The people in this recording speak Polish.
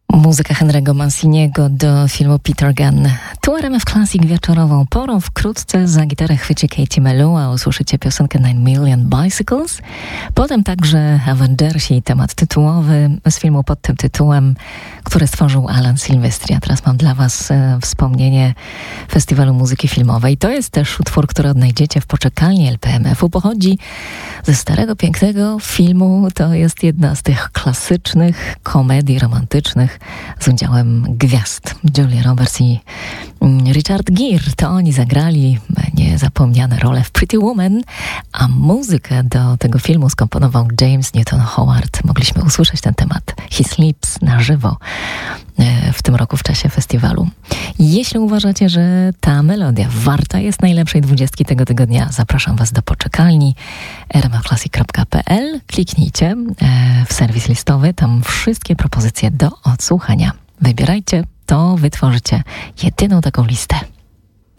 Muzyka Henry'ego Manciniego do filmu Peter Gunn. Tu RMF Classic wieczorową porą. Wkrótce za gitarę chwyci Katie Melua, a usłyszycie piosenkę 9 Million Bicycles. Potem także Avengersi, temat tytułowy z filmu pod tym tytułem, który stworzył Alan Silvestri. A teraz mam dla was wspomnienie Festiwalu Muzyki Filmowej. To jest też utwór, który odnajdziecie w poczekalni LPMF-u. Pochodzi ze starego, pięknego filmu. To jest jedna z tych klasycznych komedii romantycznych z udziałem gwiazd Julia Roberts i Richard Gere. To oni zagrali niezapomniane role w Pretty Woman, a muzykę do tego filmu skomponował James Newton Howard. Mogliśmy usłyszeć ten temat He Sleeps na żywo w tym roku w czasie festiwalu. Jeśli uważacie, że ta melodia warta jest najlepszej 20 tego tygodnia, zapraszam was do poczekalni rmfclassic.pl. Kliknijcie w serwis listowy, tam wszystkie propozycje do odsłuchania. Wybierajcie, to wytworzycie jedyną taką listę.